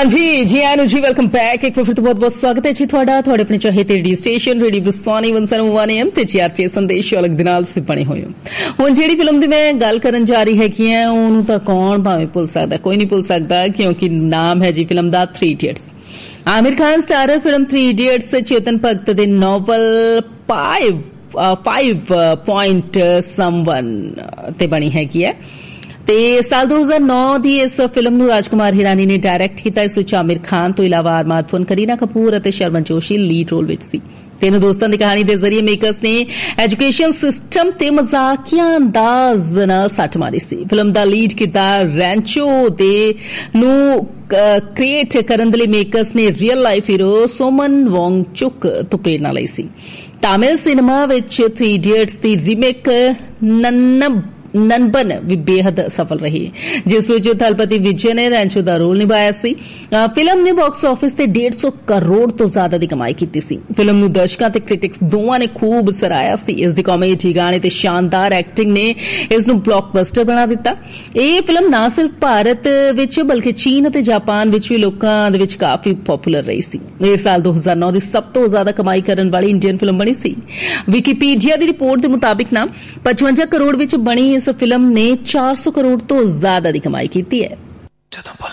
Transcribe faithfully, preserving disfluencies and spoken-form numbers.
जी जी आनु जी welcome back. एक बार फिर तो बहुत बहुत स्वागत है जी ਤੁਹਾਡਾ ਤੁਹਾਡੇ ਆਪਣੇ ਚਾਹਤੇ ਰੇਡੀਓ ਸਟੇਸ਼ਨ ਰੇਡੀਓ ਬਰਸਾਨੀ ਇੱਕ ਸੌ ਇੱਕ ਐਮ ਤੇ ਜੀ ਆਰ ਟੀ ਸੰਦੇਸ਼ ਅਲੱਗ ਦੇ ਨਾਲ ਤੁਸੀਂ ਬਣੇ ਹੋਏ ਹੋ। ਹੁਣ ਜਿਹੜੀ ਫਿਲਮ ਦੀ ਮੈਂ ਗੱਲ ਕਰਨ ਜਾ ਰਹੀ ਹੈਗੀ ਹੈ ਉਹਨੂੰ ਤਾਂ ਕੌਣ ਭਾਵੇਂ ਭੁੱਲ ਸਕਦਾ, ਕੋਈ ਨਹੀਂ ਭੁੱਲ ਸਕਦਾ ਕਿਉਂਕਿ ਨਾਮ ਹੈ ਜੀ ਫਿਲਮ ਦਾ three idiots. Aamir Khan starrer film three idiots Chetan Bhagat ਦੇ novel five five point someone ते बनी हैगी है। ਤੇ ਸਾਲ ਦੋ ਹਜ਼ਾਰ ਨੌ ਦੀ ਇਸ ਫਿਲਮ ਨੂੰ ਰਾਜਕੁਮਾਰ ਹਿਰਾਨੀ ਨੇ ਡਾਇਰੈਕਟ ਕੀਤਾ। ਇਸ ਵਿੱਚ ਆਮਿਰ ਖਾਨ ਤੋਂ ਇਲਾਵਾ ਅਰਮਾਨ ਖਾਨ, ਕਰੀਨਾ ਕਪੂਰ ਅਤੇ ਸ਼ਰਮਨ ਜੋਸ਼ੀ ਲੀਡ ਰੋਲ ਵਿੱਚ ਸੀ। ਤਿੰਨ ਦੋਸਤਾਂ ਦੀ ਕਹਾਣੀ ਦੇ ਜ਼ਰੀਏ ਮੇਕਰਸ ਨੇ ਐਜੂਕੇਸ਼ਨ ਸਿਸਟਮ ਤੇ ਮਜ਼ਾਕੀਆ ਅੰਦਾਜ਼ ਨਾਲ ਸੱਟ ਮਾਰੀ ਸੀ। ਫਿਲਮ ਦਾ ਲੀਡ ਕਿਰਦਾਰ ਰੈਂਚੋ ਦੇ ਨੂੰ ਕ੍ਰੀਏਟ ਕਰਨ ਦੇ ਲਈ ਮੇਕਰਸ ਨੇ ਰੀਅਲ ਲਾਈਫ ਹੀਰੋ ਸੋਮਨ ਵਾਂਗਚੁਕ ਤੋਂ ਪ੍ਰੇਰਨਾ ਲਈ ਸੀ। ਤਾਮਿਲ ਸਿਨੇਮਾ ਵਿੱਚ ਥ੍ਰੀ ਇਡੀਅਟਸ ਦੀ ਰੀਮੇਕ ਨੰਨਬ ਨਨਬਨ ਵੀ ਬੇहद ਸਫਲ ਰਹੀ, ਜਿਸ ਵਿੱਚ ਥਲਪਤੀ ਵਿਜੇ ਨੇ ਰੈਂਚੋ ਦਾ ਰੋਲ ਨਿਭਾਇਆ ਸੀ। ਫਿਲਮ ਨੇ ਬਾਕਸ ਆਫਿਸ ਤੇ ਡੇਢ ਸੌ ਕਰੋੜ ਤੋਂ ਜ਼ਿਆਦਾ ਦੀ ਕਮਾਈ ਕੀਤੀ ਸੀ। ਫਿਲਮ ਨੂੰ ਦਰਸ਼ਕਾਂ ਤੇ ਕ੍ਰਿਟਿਕਸ ਦੋਵਾਂ ਨੇ ਖੂਬ ਸਰਾਹਿਆ ਸੀ। ਇਸ ਦੀ ਕਾਮੇਡੀ, ਗਾਣੇ ਤੇ ਸ਼ਾਨਦਾਰ ਐਕਟਿੰਗ ਨੇ ਇਸ ਨੂੰ ਬਲੌਕਬਸਟਰ ਬਣਾ ਦਿੱਤਾ। ਇਹ ਫਿਲਮ ਨਾ ਸਿਰਫ ਭਾਰਤ ਵਿੱਚ ਬਲਕਿ ਚੀਨ ਅਤੇ ਜਾਪਾਨ ਵਿੱਚ ਵੀ ਲੋਕਾਂ ਦੇ ਵਿੱਚ ਕਾਫੀ ਪਪੂਲਰ ਰਹੀ ਸੀ। ਇਹ ਸਾਲ ਦੋ ਹਜ਼ਾਰ ਨੌ ਦੀ ਸਭ ਤੋਂ ਜ਼ਿਆਦਾ ਕਮਾਈ ਕਰਨ ਵਾਲੀ ਇੰਡੀਅਨ ਫਿਲਮ ਬਣੀ ਸੀ। ਵਿਕੀਪੀਡੀਆ ਦੀ ਰਿਪੋਰਟ ਦੇ ਮੁਤਾਬਿਕ ਨਾ ਪਚਵੰਜਾ ਕਰੋੜ ਵਿੱਚ ਬਣੀ ਇਸ ਫਿਲਮ ਨੇ ਚਾਰ ਸੌ ਕਰੋੜ ਤੋਂ ਜ਼ਿਆਦਾ ਦੀ ਕਮਾਈ ਕੀਤੀ ਹੈ।